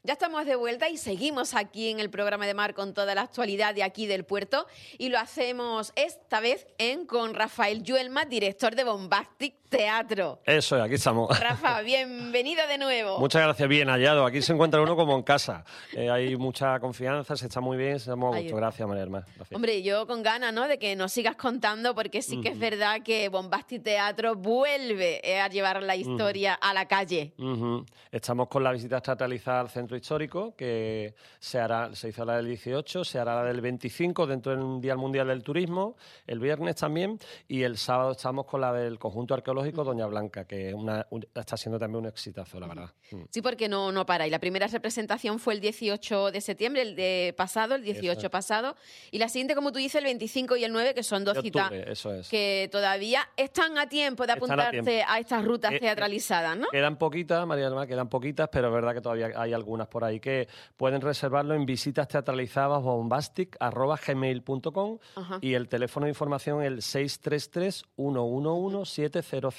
Ya estamos de vuelta y seguimos aquí en el programa de Mar con toda la actualidad de aquí del puerto y lo hacemos esta vez con Rafael Lluelma, director de Bombastic Teatro. Eso es, aquí estamos. Rafa, bienvenido de nuevo. Muchas gracias, bien hallado. Aquí se encuentra uno como en casa. Hay mucha confianza, se está muy bien, se llama mucho. Gracias, María Hermana. Hombre, yo con ganas, ¿no?, de que nos sigas contando, porque sí que es verdad que Bombastic Teatro vuelve a llevar la historia a la calle. Estamos con la visita teatralizada al centro histórico, que se hizo la del 18, se hará la del 25 dentro del Día Mundial del Turismo, el viernes también, y el sábado estamos con la del conjunto arqueológico Doña Blanca, que está siendo también un exitazo, la verdad. Sí, porque no para. Y la primera representación fue el 18 de septiembre, el 18 pasado, y la siguiente, como tú dices, el 25 y el 9, que son dos citas que todavía están a tiempo de apuntarse a estas rutas teatralizadas, ¿no? Quedan poquitas, María Alma, pero es verdad que todavía hay algunas por ahí que pueden reservarlo en visitas teatralizadas bombastic@gmail.com y el teléfono de información el 633-111-700.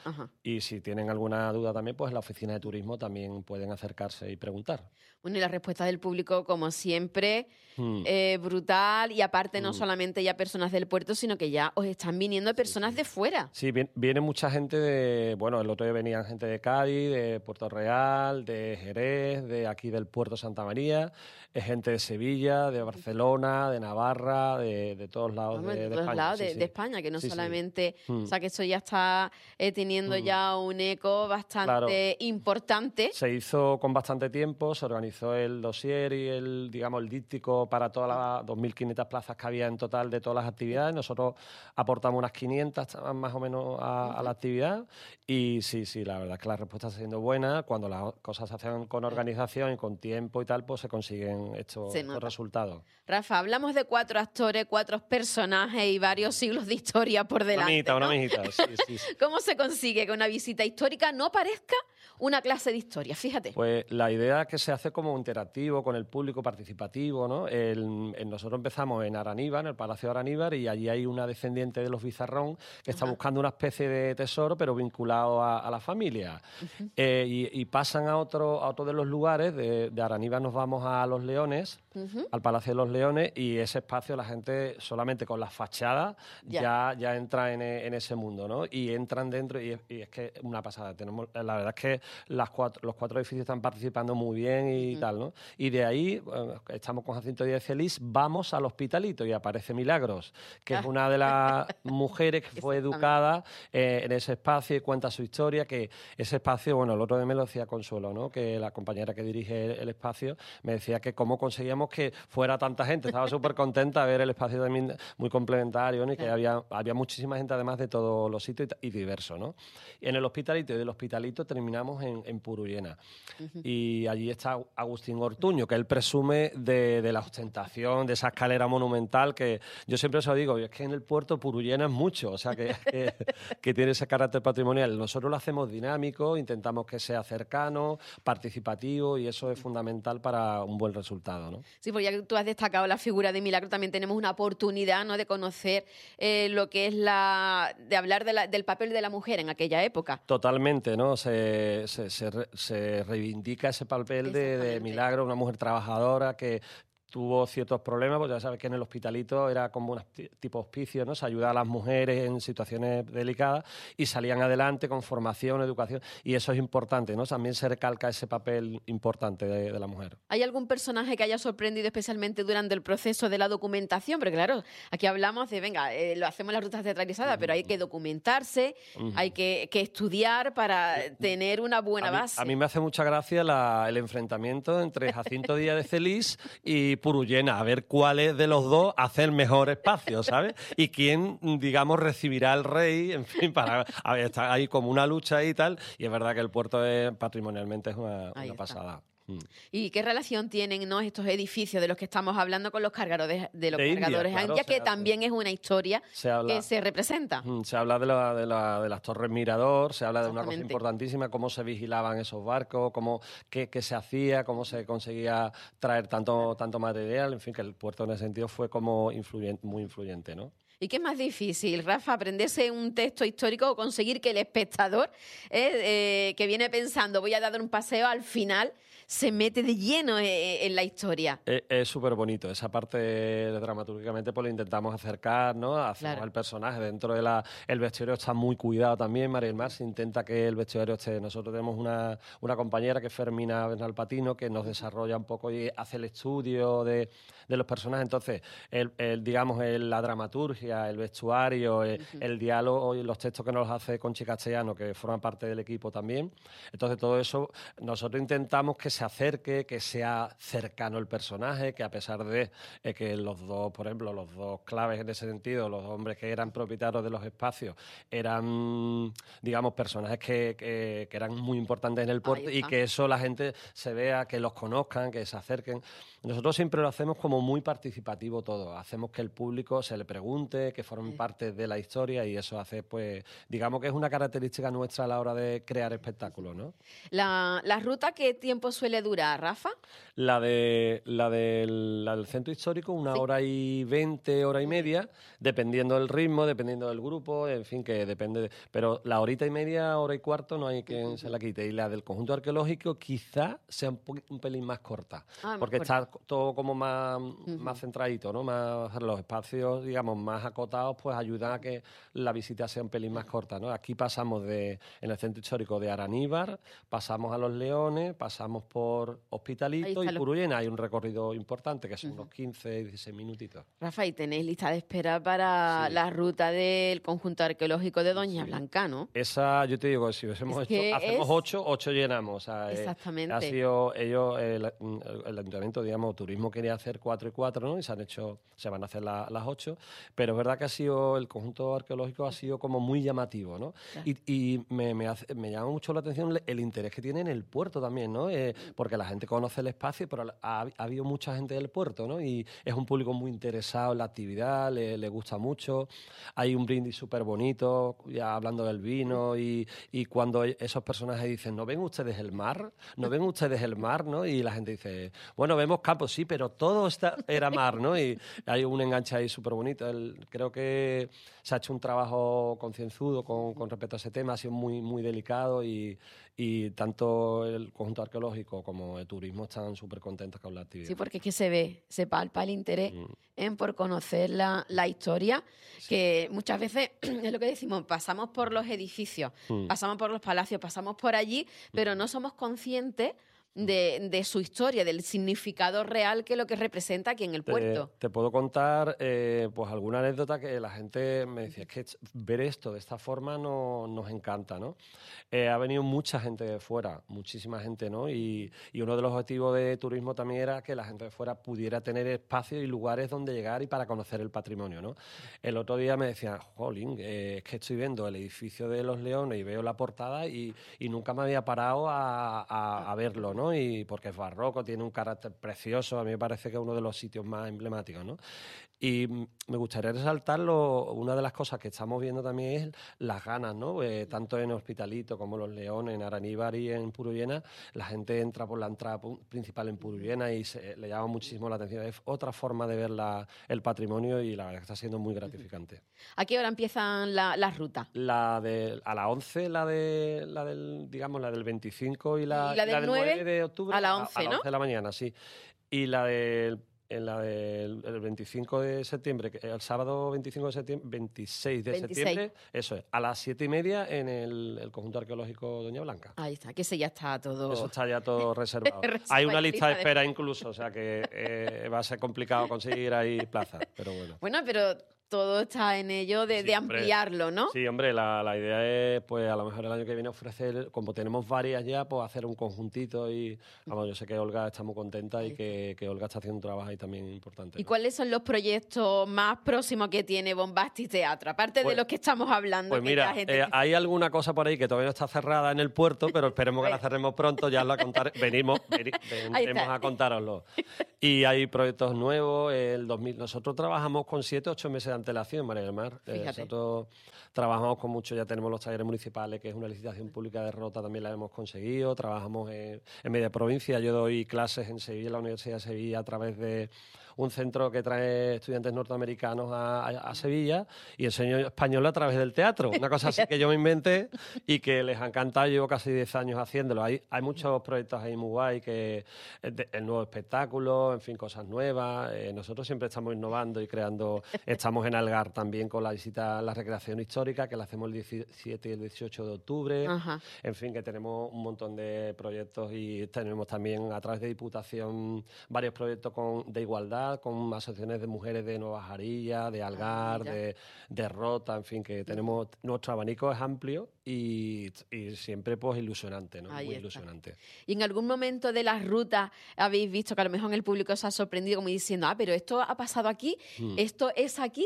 Y si tienen alguna duda también, pues en la oficina de turismo también pueden acercarse y preguntar. Bueno, y la respuesta del público, como siempre, brutal. Y aparte, no solamente ya personas del puerto, sino que ya os están viniendo personas de fuera. Sí, viene mucha gente el otro día venían gente de Cádiz, de Puerto Real, de Jerez, de aquí del puerto Santa María, gente de Sevilla, de Barcelona, de Navarra, de todos lados de todos España. Lados de España, que no solamente... O sea, que eso ya está teniendo ya un eco bastante importante. Se hizo con bastante tiempo, se organizó el dossier y el díptico para todas las 2.500 plazas que había en total de todas las actividades. Nosotros aportamos unas 500 más o menos a la actividad y sí, la verdad es que la respuesta está siendo buena. Cuando las cosas se hacen con organización y con tiempo y tal, pues se consiguen estos resultados. Rafa, hablamos de 4 actores, 4 personajes y varios siglos de historia por delante. Una mijita, sí. ¿Cómo se consigue que una visita histórica no parezca una clase de historia? Fíjate. Pues la idea es que se hace como interactivo, con el público participativo, ¿no? Nosotros empezamos en Araníbar, en el Palacio de Araníbar, y allí hay una descendiente de los Bizarrón que está buscando una especie de tesoro, pero vinculado a la familia. Y pasan a otro de los lugares. De Araníbar nos vamos a Los Leones, al Palacio de los Leones, y ese espacio la gente solamente con las fachadas ya entra en ese mundo, ¿no? Y entran dentro y es que una pasada. La verdad es que los 4 edificios están participando muy bien y tal, ¿no? Y de ahí, estamos con Jacinto Díaz Feliz, vamos al Hospitalito y aparece Milagros, que es una de las mujeres que fue educada en ese espacio y cuenta su historia, que ese espacio, bueno, el otro día me lo decía Consuelo, ¿no? Que la compañera que dirige el espacio me decía que cómo conseguíamos que fuera tanta gente. Estaba súper contenta de ver el espacio también muy complementario, ¿no? Y que había muchísima gente además de todos los sitios y diverso, ¿no? Y en el Hospitalito y del Hospitalito terminamos en Purullena. Y allí está Agustín Ortuño, que él presume de la ostentación, de esa escalera monumental, que yo siempre os digo, es que en el puerto Purullena es mucho, o sea, que tiene ese carácter patrimonial. Nosotros lo hacemos dinámico, intentamos que sea cercano, participativo, y eso es fundamental para un buen resultado, ¿no? Sí, porque ya que tú has destacado la figura de Milagro, también tenemos una oportunidad, ¿no?, de conocer lo que es de hablar del papel de la mujer en aquella época. Totalmente, ¿no? Se reivindica ese papel de Milagro, una mujer trabajadora que tuvo ciertos problemas, porque ya sabes que en el Hospitalito era como un tipo hospicio, ¿no? Se ayudaba a las mujeres en situaciones delicadas y salían adelante con formación, educación, y eso es importante, ¿no? También se recalca ese papel importante de la mujer. ¿Hay algún personaje que haya sorprendido especialmente durante el proceso de la documentación? Porque claro, aquí hablamos de, lo hacemos en las rutas teatralizadas, pero hay que documentarse, hay que estudiar para tener una buena base. A mí me hace mucha gracia el enfrentamiento entre Jacinto Díaz de Feliz y Purullena, a ver cuál es de los dos hace el mejor espacio, ¿sabes? Y quién, digamos, recibirá al rey, en fin, está ahí como una lucha y tal, y es verdad que el puerto patrimonialmente es una pasada. ¿Y qué relación tienen, ¿no?, estos edificios de los que estamos hablando con los cargadores de Cargadores a India, que también es una historia que se representa? Se habla de las torres Mirador, se habla de una cosa importantísima, cómo se vigilaban esos barcos, qué se hacía, cómo se conseguía traer tanto material, en fin, que el puerto en ese sentido fue como muy influyente, ¿no? ¿Y qué es más difícil, Rafa, aprenderse un texto histórico o conseguir que el espectador que viene pensando voy a dar un paseo al final se mete de lleno en la historia? Es súper bonito. Esa parte dramatúrgicamente pues lo intentamos acercar, ¿no? Hacemos al personaje dentro de el vestuario está muy cuidado también. María del Mar se intenta que el vestuario esté. Nosotros tenemos una compañera que es Fermina Bernal Patino que nos desarrolla un poco y hace el estudio de los personajes. Entonces, digamos, la dramaturgia, el vestuario, el diálogo y los textos que nos hace Conchi Castellano, que forman parte del equipo también. Entonces, todo eso nosotros intentamos que se acerque, que sea cercano el personaje, que a pesar de que los dos, por ejemplo, los dos claves en ese sentido, los hombres que eran propietarios de los espacios, eran, digamos, personajes que eran muy importantes en el puerto y que eso la gente se vea, que los conozcan, que se acerquen. Nosotros siempre lo hacemos como muy participativo todo. Hacemos que el público se le pregunte, que formen parte de la historia y eso hace, pues, digamos que es una característica nuestra a la hora de crear espectáculos, ¿no? ¿La ruta qué tiempo suele durar, Rafa? La del centro histórico, 1h20, hora y media, dependiendo del ritmo, dependiendo del grupo, en fin, que depende. Pero la horita y media, hora y cuarto, no hay quien se la quite. Y la del conjunto arqueológico quizá sea un pelín más corta, porque está todo como más centradito, ¿no? Más los espacios, digamos, más acotados, pues ayudan a que la visita sea un pelín más corta, ¿no? Aquí pasamos en el centro histórico de Araníbar, pasamos a Los Leones, pasamos por Hospitalito y Purullena. Hay un recorrido importante que son unos 15, 16 minutitos. Rafa, y tenéis lista de espera para la ruta del conjunto arqueológico de Doña Blanca, ¿no? Esa, yo te digo, si hubiésemos hacemos 8 llenamos. O sea, exactamente. Ha sido el ayuntamiento, digamos, turismo quería hacer 4 y 4, ¿no? Y se van a hacer las 8, pero es verdad que el conjunto arqueológico ha sido como muy llamativo, ¿no? Claro. Y me llama mucho la atención el interés que tiene en el puerto también, ¿no? Porque la gente conoce el espacio, pero ha habido mucha gente del puerto, ¿no? Y es un público muy interesado en la actividad, le gusta mucho. Hay un brindis súper bonito, ya hablando del vino, y cuando esos personajes dicen, ¿no ven ustedes el mar? ¿No ven ustedes el mar? ¿No? Y la gente dice, bueno, vemos campos, sí, pero todo era mar, ¿no? Y hay un enganche ahí súper bonito. Creo que se ha hecho un trabajo concienzudo con respecto a ese tema, ha sido muy, muy delicado y tanto el conjunto arqueológico como el turismo están súper contentos con la actividad. Sí, porque es que se palpa el interés por conocer la historia, que muchas veces es lo que decimos, pasamos por los edificios, pasamos por los palacios, pasamos por allí, pero no somos conscientes de su historia, del significado real que lo que representa aquí en el puerto. Te puedo contar pues alguna anécdota que la gente me decía, es que ver esto de esta forma nos encanta, ¿no? Ha venido mucha gente de fuera, muchísima gente, ¿no? Y uno de los objetivos de turismo también era que la gente de fuera pudiera tener espacios y lugares donde llegar y para conocer el patrimonio, ¿no? El otro día me decían, jolín, es que estoy viendo el edificio de Los Leones y veo la portada y nunca me había parado a verlo, ¿no? Y porque es barroco, tiene un carácter precioso, a mí me parece que es uno de los sitios más emblemáticos, ¿no? Y me gustaría resaltarlo, una de las cosas que estamos viendo también es las ganas, ¿no? Tanto en Hospitalito como Los Leones, en Araníbar y en Purullena, la gente entra por la entrada principal en Purullena y le llama muchísimo la atención. Es otra forma de ver el patrimonio y la verdad que está siendo muy gratificante. ¿A qué hora empiezan las rutas? A las 11, la del 25 y la del 9 de octubre. A las 11, a las 11 ¿no? de la mañana, sí. Y la del 25 de septiembre, el sábado 25 de septiembre, 26 de septiembre, eso es, a las 7:30 en el conjunto arqueológico Doña Blanca. Ahí está, que ese ya está todo... Eso está ya todo reservado. Hay una lista de espera incluso, o sea que va a ser complicado conseguir ahí plaza, pero bueno. Bueno, pero todo está en ello de ampliarlo, ¿no? Sí, hombre, la idea es, pues a lo mejor el año que viene ofrecer, como tenemos varias ya, pues hacer un conjuntito y, vamos, yo sé que Olga está muy contenta y que Olga está haciendo un trabajo ahí también importante, ¿no? ¿Y cuáles son los proyectos más próximos que tiene Bombastic Teatro? Aparte de los que estamos hablando. Pues mira, hay alguna cosa por ahí que todavía no está cerrada en el puerto, pero esperemos que la cerremos pronto, ya la contaré, vendremos a contároslo. Y hay proyectos nuevos, nosotros trabajamos con 7-8 meses de antelación, María del Mar. Nosotros trabajamos con mucho, ya tenemos los talleres municipales, que es una licitación pública de rota, también la hemos conseguido. Trabajamos en media provincia, yo doy clases en Sevilla, en la Universidad de Sevilla, a través de un centro que trae estudiantes norteamericanos a Sevilla y enseño español a través del teatro. Una cosa así que yo me inventé y que les ha encantado. Llevo casi 10 años haciéndolo. Hay muchos proyectos ahí muy guay, que el nuevo espectáculo, en fin, cosas nuevas. Nosotros siempre estamos innovando y creando. Estamos en Algar también con la visita a la recreación histórica, que la hacemos el 17 y el 18 de octubre. Ajá. En fin, que tenemos un montón de proyectos y tenemos también a través de Diputación varios proyectos de igualdad, con asociaciones de mujeres de Nueva Jarilla, de Algar, de Rota, en fin, que tenemos, nuestro abanico es amplio y siempre pues ilusionante, ¿no? Muy ilusionante. ¿Y en algún momento de las rutas habéis visto que a lo mejor en el público se ha sorprendido como diciendo, pero esto ha pasado aquí, esto es aquí?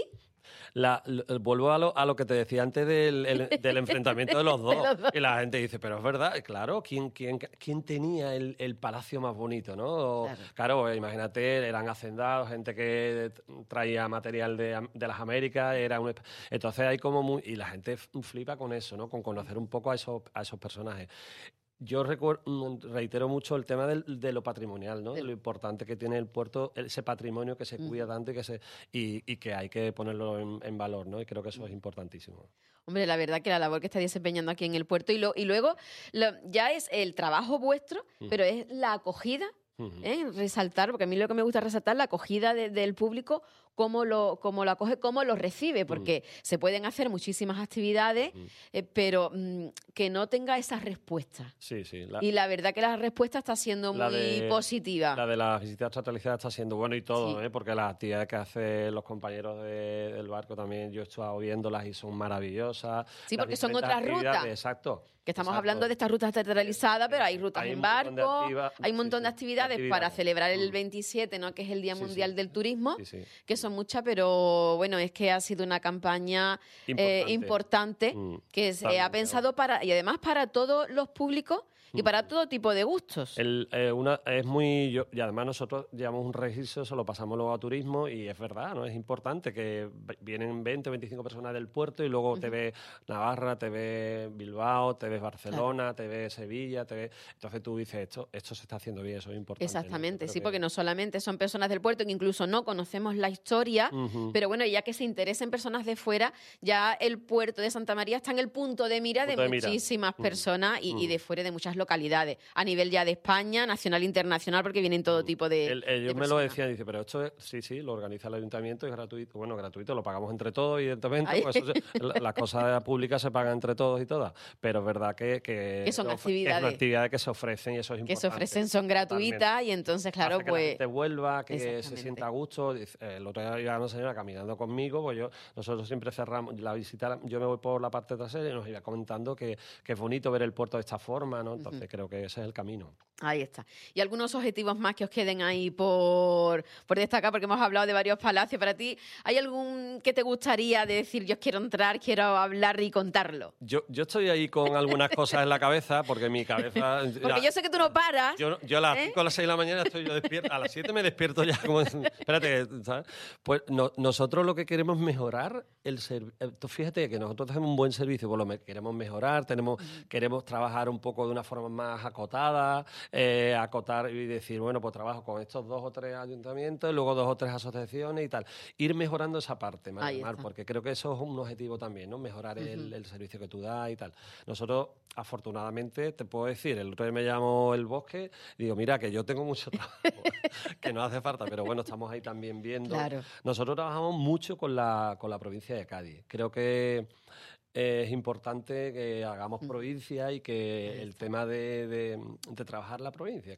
Vuelvo a lo que te decía antes del enfrentamiento de los dos. Y la gente dice, pero es verdad, claro, ¿quién tenía el palacio más bonito, ¿no? Claro, imagínate, eran hacendados, gente que traía material de las Américas, entonces hay como y la gente flipa con eso, ¿no? Con conocer un poco a esos personajes. Yo reitero mucho el tema de lo patrimonial, ¿no? De lo importante que tiene el puerto, ese patrimonio que se cuida tanto y que hay que ponerlo en valor, ¿no? Y creo que eso es importantísimo. Hombre, la verdad que la labor que está desempeñando aquí en el puerto y luego ya es el trabajo vuestro, pero es la acogida, resaltar, porque a mí lo que me gusta resaltar es la acogida del público, cómo lo acoge, cómo lo recibe, porque se pueden hacer muchísimas actividades, pero que no tenga esa respuesta. Sí. Y la verdad que la respuesta está siendo muy positiva. La de las visitas teatralizadas está siendo bueno y todo, porque las actividades que hacen los compañeros del barco también yo he estado viéndolas y son maravillosas. Sí, porque son otras rutas. Exacto. Que estamos hablando de estas rutas teatralizadas, pero hay rutas en barco, hay un montón de actividades para celebrar el 27, ¿no? Que es el Día Mundial del Turismo, que son muchas, pero bueno, es que ha sido una campaña importante que se ha pensado y además para todos los públicos y para todo tipo de gustos. Y además nosotros llevamos un registro, se lo pasamos luego a turismo y es verdad, ¿no? Es importante que vienen 20 o 25 personas del puerto y luego te ve Navarra, te ve Bilbao, te ves Barcelona, te ve Sevilla, entonces tú dices, esto se está haciendo bien, eso es importante. Exactamente, ¿no? Porque no solamente son personas del puerto, que incluso no conocemos la historia, pero bueno, ya que se interesen personas de fuera, ya el puerto de Santa María está en el punto de mira de muchísimas personas y de fuera de muchas localidades, a nivel ya de España, nacional e internacional, porque vienen todo tipo de ellos me lo decían, dice, pero esto sí, lo organiza el ayuntamiento, es gratuito. Bueno, gratuito, lo pagamos entre todos, evidentemente, pues las cosas públicas se pagan entre todos y todas, pero es verdad que son actividades que se ofrecen y eso es importante. Que se ofrecen, son gratuitas y entonces, claro, que la gente vuelva, que se sienta a gusto. El otro día iba una señora caminando conmigo, pues nosotros siempre cerramos la visita, yo me voy por la parte trasera y nos iba comentando que es bonito ver el puerto de esta forma, ¿no? Entonces creo que ese es el camino. Ahí está. ¿Y algunos objetivos más que os queden ahí por destacar? Porque hemos hablado de varios palacios. Para ti, ¿hay algún que te gustaría decir, yo quiero entrar, quiero hablar y contarlo? Yo estoy ahí con algunas cosas en la cabeza, porque mi cabeza... Porque yo sé que tú no paras. Yo a las 5 o las 6 de la mañana estoy yo despierto. A las 7 me despierto ya. Espérate, ¿sabes? Pues nosotros lo que queremos es mejorar el servicio. Fíjate que nosotros hacemos un buen servicio, pues lo queremos mejorar, queremos trabajar un poco de una forma más acotada, acotar y decir, bueno, pues trabajo con estos 2 o 3 ayuntamientos, luego 2 o 3 asociaciones y tal. Ir mejorando esa parte, porque creo que eso es un objetivo también, ¿no? Mejorar el servicio que tú das y tal. Nosotros, afortunadamente, te puedo decir, el otro día me llamó El Bosque y digo, mira, que yo tengo mucho trabajo, que no hace falta, pero bueno, estamos ahí también viendo. Claro. Nosotros trabajamos mucho con la provincia de Cádiz. Creo que es importante que hagamos provincia y que el tema de trabajar la provincia,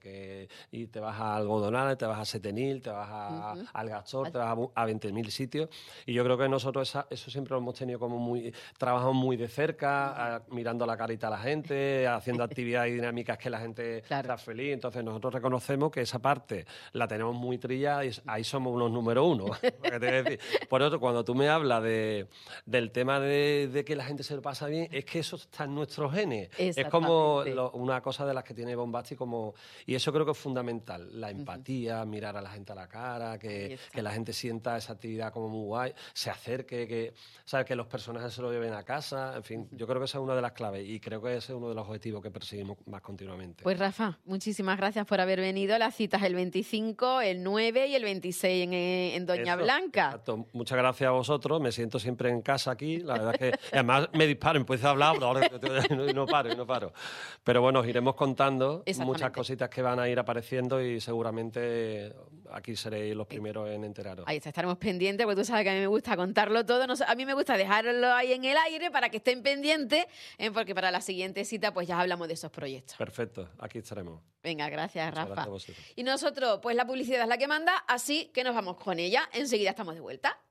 y te vas a Algodonal, te vas a Setenil, te vas a Algastor, te vas a 20.000 sitios, y yo creo que nosotros eso siempre lo hemos tenido como trabajamos muy de cerca, mirando la carita a la gente, haciendo actividades dinámicas que la gente está feliz. Entonces nosotros reconocemos que esa parte la tenemos muy trillada y ahí somos unos número 1. Por otro, cuando tú me hablas del tema de que la gente se lo pasa bien, es que eso está en nuestros genes. Es como una cosa de las que tiene Bombasti, y eso creo que es fundamental, la empatía, mirar a la gente a la cara, que la gente sienta esa actividad como muy guay, se acerque, que los personajes se lo lleven a casa, en fin, yo creo que esa es una de las claves y creo que ese es uno de los objetivos que perseguimos más continuamente. Pues Rafa, muchísimas gracias por haber venido. Las citas el 25, el 9 y el 26 en Doña Blanca. Exacto. Muchas gracias a vosotros, me siento siempre en casa aquí, la verdad es que además me disparo, empiezo a hablar y no paro. Pero bueno, os iremos contando muchas cositas que van a ir apareciendo y seguramente aquí seréis los primeros en enteraros. Ahí estaremos pendientes, porque tú sabes que a mí me gusta contarlo todo. A mí me gusta dejarlo ahí en el aire para que estén pendientes, porque para la siguiente cita pues ya hablamos de esos proyectos. Perfecto, aquí estaremos. Venga, gracias, Rafa. Gracias a vosotros. Y nosotros, pues la publicidad es la que manda, así que nos vamos con ella. Enseguida estamos de vuelta.